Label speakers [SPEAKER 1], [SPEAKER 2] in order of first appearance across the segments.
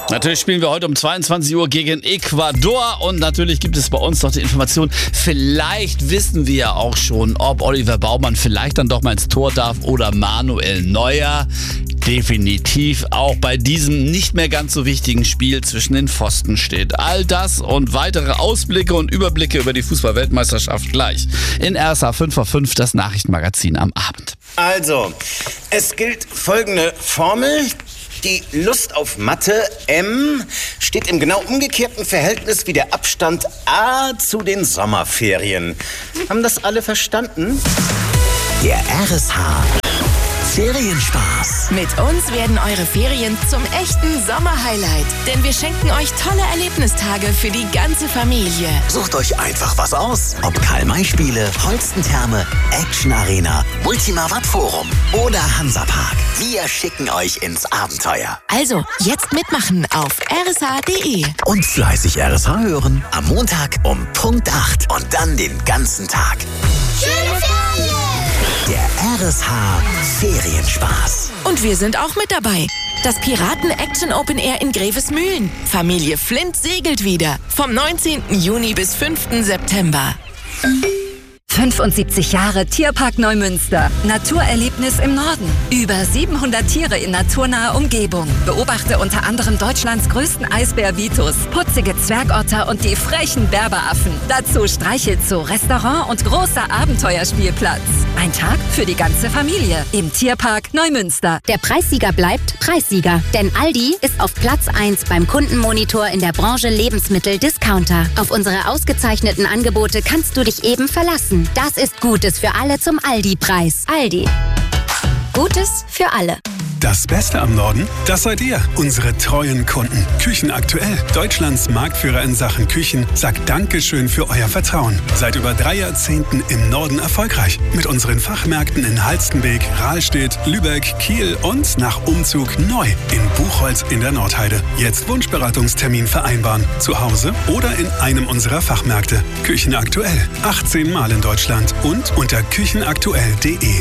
[SPEAKER 1] Natürlich spielen wir heute um 22 Uhr gegen Ecuador und natürlich gibt es bei uns noch die Information, vielleicht wissen wir ja auch schon, ob Oliver Baumann vielleicht dann doch mal ins Tor darf oder Manuel Neuer. Definitiv auch bei diesem nicht mehr ganz so wichtigen Spiel zwischen den Pfosten steht. All das und weitere Ausblicke und Überblicke über die Fußball-Weltmeisterschaft gleich in RSA 5 vor 5, das Nachrichtenmagazin am Abend.
[SPEAKER 2] Also, es gilt folgende Formel. Die Lust auf Mathe, M, steht im genau umgekehrten Verhältnis wie der Abstand A zu den Sommerferien. Haben das alle verstanden?
[SPEAKER 3] Der RSH Ferienspaß.
[SPEAKER 4] Mit uns werden eure Ferien zum echten Sommerhighlight. Denn wir schenken euch tolle Erlebnistage für die ganze Familie.
[SPEAKER 3] Sucht euch einfach was aus. Ob Karl-May-Spiele, Holstentherme, Action Arena, Ultima Watt Forum oder Hansapark. Wir schicken euch ins Abenteuer.
[SPEAKER 4] Also, jetzt mitmachen auf rsh.de.
[SPEAKER 3] Und fleißig RSH hören. Am Montag um Punkt 8 und dann den ganzen Tag.
[SPEAKER 5] Schöne Ferien!
[SPEAKER 3] Der RSH Ferienspaß.
[SPEAKER 4] Und wir sind auch mit dabei. Das Piraten-Action Open Air in Grevesmühlen. Familie Flint segelt wieder. Vom 19. Juni bis 5. September.
[SPEAKER 6] 75 Jahre Tierpark Neumünster. Naturerlebnis im Norden. Über 700 Tiere in naturnaher Umgebung. Beobachte unter anderem Deutschlands größten Eisbär Vitus, putzige Zwergotter und die frechen Berberaffen. Dazu Streichelzoo, Restaurant und großer Abenteuerspielplatz. Ein Tag für die ganze Familie im Tierpark Neumünster.
[SPEAKER 7] Der Preissieger bleibt Preissieger. Denn Aldi ist auf Platz 1 beim Kundenmonitor in der Branche Lebensmittel-Discounter. Auf unsere ausgezeichneten Angebote kannst du dich eben verlassen. Das ist Gutes für alle zum Aldi-Preis. Aldi. Gutes für alle.
[SPEAKER 8] Das Beste am Norden, das seid ihr, unsere treuen Kunden. Küchen aktuell, Deutschlands Marktführer in Sachen Küchen, sagt Dankeschön für euer Vertrauen. Seit über 3 Jahrzehnten im Norden erfolgreich. Mit unseren Fachmärkten in Halstenbek, Rahlstedt, Lübeck, Kiel und nach Umzug neu in Buchholz in der Nordheide. Jetzt Wunschberatungstermin vereinbaren. Zu Hause oder in einem unserer Fachmärkte. Küchen aktuell, 18 Mal in Deutschland und unter küchenaktuell.de.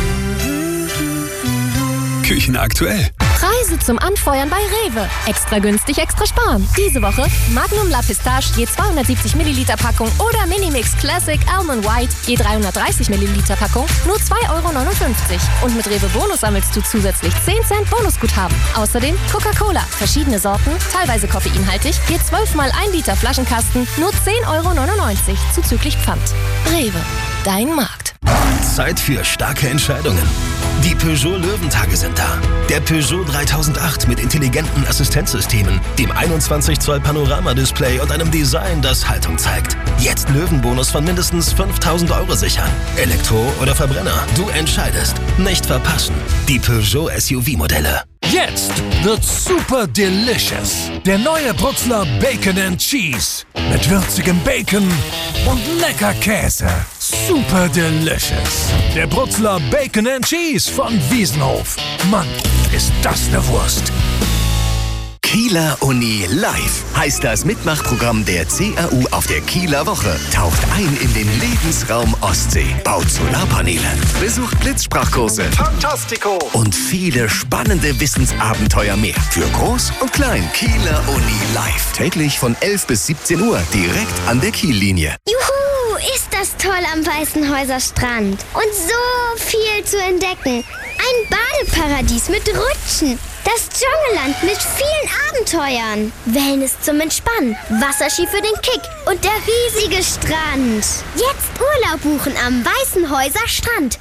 [SPEAKER 8] Küchen aktuell.
[SPEAKER 9] Preise zum Anfeuern bei Rewe. Extra günstig, extra sparen. Diese Woche Magnum La Pistache je 270 Milliliter Packung oder Minimix Classic Almond White je 330 Milliliter Packung nur 2,59 €. Und mit Rewe Bonus sammelst du zusätzlich 10 Cent Bonusguthaben. Außerdem Coca-Cola, verschiedene Sorten, teilweise koffeinhaltig, je 12 mal 1 Liter Flaschenkasten nur 10,99 € zuzüglich Pfand. Rewe, dein Markt.
[SPEAKER 10] Zeit für starke Entscheidungen. Die Peugeot Löwentage sind da. Der Peugeot 3008 mit intelligenten Assistenzsystemen, dem 21 Zoll Panoramadisplay und einem Design, das Haltung zeigt. Jetzt Löwenbonus von mindestens 5.000 € sichern. Elektro oder Verbrenner, du entscheidest. Nicht verpassen. Die Peugeot SUV-Modelle.
[SPEAKER 11] Jetzt wird's super delicious. Der neue Brutzler Bacon and Cheese. Mit würzigem Bacon und lecker Käse. Super delicious. Der Brutzler Bacon and Cheese von Wiesenhof. Mann, ist das eine Wurst.
[SPEAKER 3] Kieler Uni Live heißt das Mitmachprogramm der CAU auf der Kieler Woche. Taucht ein in den Lebensraum Ostsee, baut Solarpaneele, besucht Blitzsprachkurse,
[SPEAKER 2] Fantastico
[SPEAKER 3] und viele spannende Wissensabenteuer mehr. Für Groß und Klein. Kieler Uni Live. Täglich von 11 bis 17 Uhr direkt an der Kiellinie.
[SPEAKER 5] Juhu, ist das toll am Weißenhäuser Strand. Und so viel zu entdecken. Ein Badeparadies mit Rutschen. Das Dschungelland mit vielen Abenteuern. Wellness zum Entspannen. Wasserski für den Kick. Und der riesige Strand. Jetzt Urlaub buchen am Weißenhäuser Strand.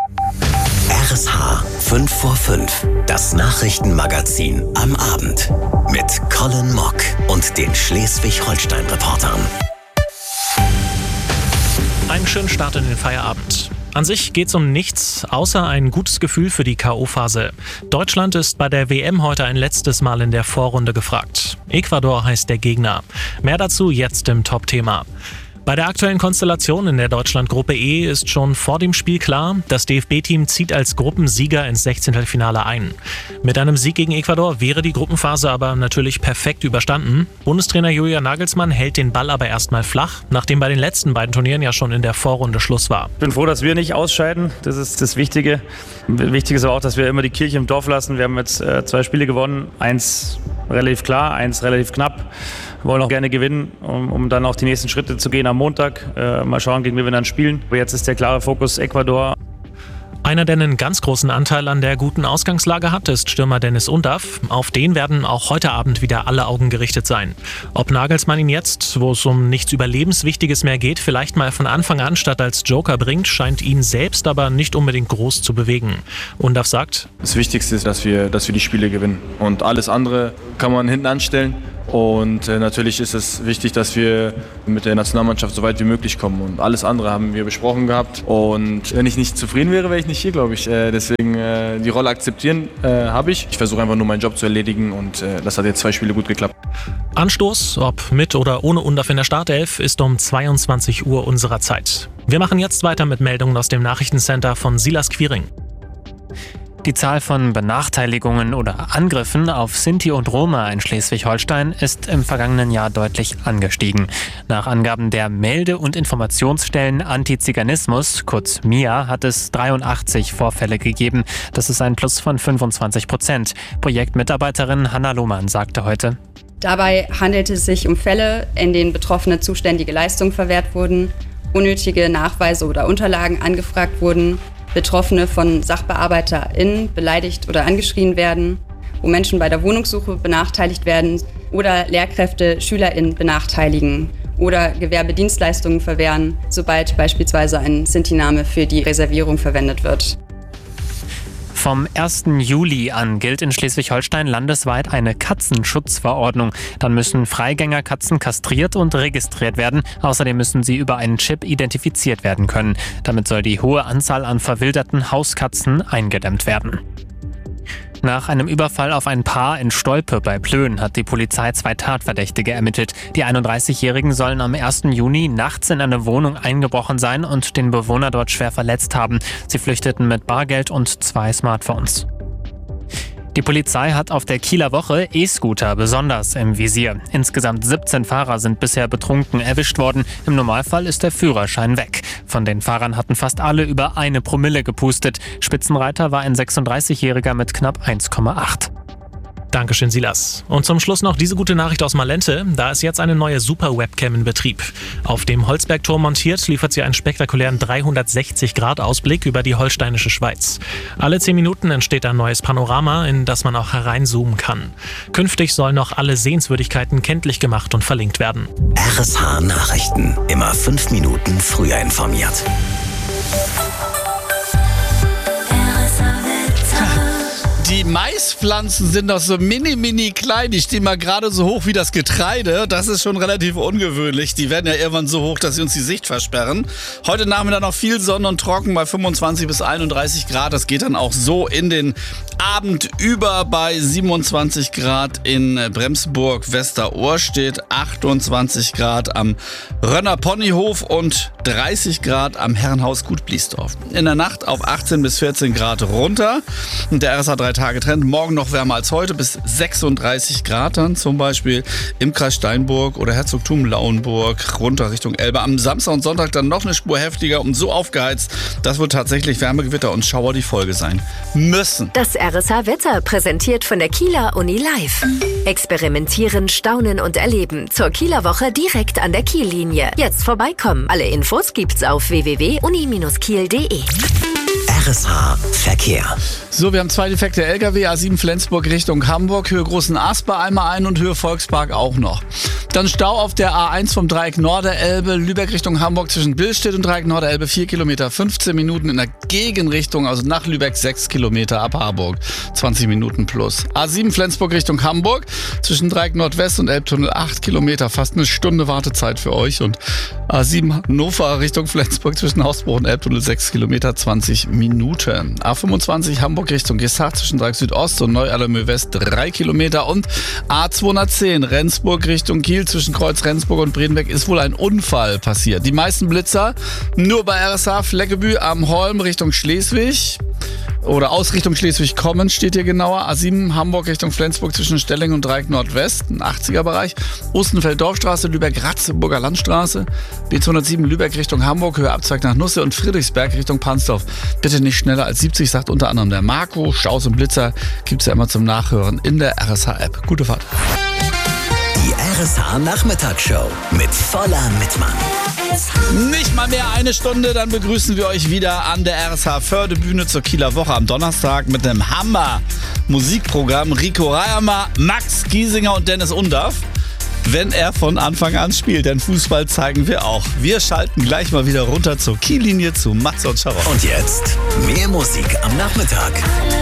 [SPEAKER 3] RSH 5 vor 5. Das Nachrichtenmagazin am Abend. Mit Colin Mock und den Schleswig-Holstein-Reportern.
[SPEAKER 12] Einen schönen Start in den Feierabend. An sich geht's um nichts, außer ein gutes Gefühl für die K.O.-Phase. Deutschland ist bei der WM heute ein letztes Mal in der Vorrunde gefragt. Ecuador heißt der Gegner. Mehr dazu jetzt im Top-Thema. Bei der aktuellen Konstellation in der Deutschland-Gruppe E ist schon vor dem Spiel klar, das DFB-Team zieht als Gruppensieger ins 16. ein. Mit einem Sieg gegen Ecuador wäre die Gruppenphase aber natürlich perfekt überstanden. Bundestrainer Julian Nagelsmann hält den Ball aber erstmal flach, nachdem bei den letzten beiden Turnieren ja schon in der Vorrunde Schluss war.
[SPEAKER 13] Ich bin froh, dass wir nicht ausscheiden, das ist das Wichtige. Wichtig ist aber auch, dass wir immer die Kirche im Dorf lassen. Wir haben jetzt 2 Spiele gewonnen, 1 relativ klar, 1 relativ knapp. Wir wollen auch gerne gewinnen, um dann auch die nächsten Schritte zu gehen am Montag. Mal schauen, gegen wen wir dann spielen. Aber jetzt ist der klare Fokus Ecuador.
[SPEAKER 12] Einer, der einen ganz großen Anteil an der guten Ausgangslage hat, ist Stürmer Dennis Undav. Auf den werden auch heute Abend wieder alle Augen gerichtet sein. Ob Nagelsmann ihn jetzt, wo es um nichts Überlebenswichtiges mehr geht, vielleicht mal von Anfang an statt als Joker bringt, scheint ihn selbst aber nicht unbedingt groß zu bewegen. Undav sagt:
[SPEAKER 14] Das Wichtigste ist, dass wir die Spiele gewinnen. Und alles andere kann man hinten anstellen. Und natürlich ist es wichtig, dass wir mit der Nationalmannschaft so weit wie möglich kommen. Und alles andere haben wir besprochen gehabt. Und wenn ich nicht zufrieden wäre, wäre ich nicht hier, glaube ich. Deswegen die Rolle akzeptieren habe ich. Ich versuche einfach nur meinen Job zu erledigen und das hat jetzt 2 Spiele gut geklappt.
[SPEAKER 12] Anstoß, ob mit oder ohne Undav in der Startelf, ist um 22 Uhr unserer Zeit. Wir machen jetzt weiter mit Meldungen aus dem Nachrichtencenter von Silas Quiring.
[SPEAKER 15] Die Zahl von Benachteiligungen oder Angriffen auf Sinti und Roma in Schleswig-Holstein ist im vergangenen Jahr deutlich angestiegen. Nach Angaben der Melde- und Informationsstellen Antiziganismus, kurz MIA, hat es 83 Vorfälle gegeben. Das ist ein Plus von 25%. Projektmitarbeiterin Hanna Lohmann sagte heute:
[SPEAKER 16] Dabei handelte es sich um Fälle, in denen Betroffene zuständige Leistungen verwehrt wurden, unnötige Nachweise oder Unterlagen angefragt wurden, Betroffene von SachbearbeiterInnen beleidigt oder angeschrien werden, wo Menschen bei der Wohnungssuche benachteiligt werden oder Lehrkräfte SchülerInnen benachteiligen oder Gewerbedienstleistungen verwehren, sobald beispielsweise ein Sinti-Name für die Reservierung verwendet wird.
[SPEAKER 15] Vom 1. Juli an gilt in Schleswig-Holstein landesweit eine Katzenschutzverordnung. Dann müssen Freigängerkatzen kastriert und registriert werden. Außerdem müssen sie über einen Chip identifiziert werden können. Damit soll die hohe Anzahl an verwilderten Hauskatzen eingedämmt werden. Nach einem Überfall auf ein Paar in Stolpe bei Plön hat die Polizei 2 Tatverdächtige ermittelt. Die 31-Jährigen sollen am 1. Juni nachts in eine Wohnung eingebrochen sein und den Bewohner dort schwer verletzt haben. Sie flüchteten mit Bargeld und 2 Smartphones. Die Polizei hat auf der Kieler Woche E-Scooter besonders im Visier. Insgesamt 17 Fahrer sind bisher betrunken erwischt worden. Im Normalfall ist der Führerschein weg. Von den Fahrern hatten fast alle über 1 Promille gepustet. Spitzenreiter war ein 36-Jähriger mit knapp 1,8.
[SPEAKER 12] Dankeschön, Silas. Und zum Schluss noch diese gute Nachricht aus Malente. Da ist jetzt eine neue Super-Webcam in Betrieb. Auf dem Holzbergturm montiert, liefert sie einen spektakulären 360-Grad-Ausblick über die holsteinische Schweiz. Alle 10 Minuten entsteht ein neues Panorama, in das man auch hereinzoomen kann. Künftig sollen noch alle Sehenswürdigkeiten kenntlich gemacht und verlinkt werden.
[SPEAKER 3] RSH Nachrichten. Immer 5 Minuten früher informiert.
[SPEAKER 1] Die Maispflanzen sind doch so mini klein. Die stehen mal gerade so hoch wie das Getreide. Das ist schon relativ ungewöhnlich. Die werden ja irgendwann so hoch, dass sie uns die Sicht versperren. Heute Nachmittag noch viel Sonne und trocken bei 25 bis 31 Grad. Das geht dann auch so in den Abend über bei 27 Grad in Bremsburg. Westerohrstedt, 28 Grad am Rönner Ponyhof und 30 Grad am Herrenhaus Gut Bliesdorf. In der Nacht auf 18 bis 14 Grad runter. Und der RSH 3 Tage Trend. Morgen noch wärmer als heute, bis 36 Grad dann zum Beispiel im Kreis Steinburg oder Herzogtum Lauenburg runter Richtung Elbe. Am Samstag und Sonntag dann noch eine Spur heftiger und so aufgeheizt, dass wohl tatsächlich Wärmegewitter und Schauer die Folge sein müssen.
[SPEAKER 17] Das RSH Wetter präsentiert von der Kieler Uni Live. Experimentieren, staunen und erleben. Zur Kieler Woche direkt an der Kiellinie. Jetzt vorbeikommen. Alle Infos gibt's auf www.uni-kiel.de.
[SPEAKER 3] RSH Verkehr.
[SPEAKER 1] So, wir haben 2 defekte LKW, A7 Flensburg Richtung Hamburg, Höhe Großen Asper einmal ein und Höhe Volkspark auch noch. Dann Stau auf der A1 vom Dreieck Norderelbe, Lübeck Richtung Hamburg zwischen Billstedt und Dreieck Norderelbe 4 Kilometer, 15 Minuten in der Gegenrichtung, also nach Lübeck 6 Kilometer ab Harburg, 20 Minuten plus. A7 Flensburg Richtung Hamburg zwischen Dreieck Nordwest und Elbtunnel 8 Kilometer, fast eine Stunde Wartezeit für euch. Und A7 Hannover Richtung Flensburg zwischen Hausbruch und Elbtunnel 6 Kilometer, 20 Minuten. A25 Hamburg Richtung Gessach zwischen Dreieck Südost und Neu-Allermöh West 3 Kilometer und A210 Rendsburg Richtung Kiel Kiel zwischen Kreuz Rendsburg und Bredenbeck ist wohl ein Unfall passiert. Die meisten Blitzer nur bei RSH Fleckebü am Holm Richtung Schleswig. Oder aus Richtung Schleswig kommen, steht hier genauer. A7 Hamburg Richtung Flensburg zwischen Stelling und Dreieck Nordwest, ein 80er-Bereich. Ostenfeld-Dorfstraße, Lübeck-Ratzeburger Landstraße. B207 Lübeck Richtung Hamburg, Höhe Abzweig nach Nusse und Friedrichsberg Richtung Pansdorf. Bitte nicht schneller als 70, sagt unter anderem der Marco. Staus und Blitzer gibt's ja immer zum Nachhören in der RSH-App. Gute Fahrt.
[SPEAKER 3] Die RSH Nachmittagsshow mit voller Mitmann.
[SPEAKER 1] Nicht mal mehr eine Stunde, dann begrüßen wir euch wieder an der RSH Fördebühne zur Kieler Woche am Donnerstag mit einem Hammer-Musikprogramm. Rico Reiermer, Max Giesinger und Dennis Undaff, wenn er von Anfang an spielt. Denn Fußball zeigen wir auch. Wir schalten gleich mal wieder runter zur Kiellinie zu Matze und Sharon.
[SPEAKER 3] Und jetzt mehr Musik am Nachmittag.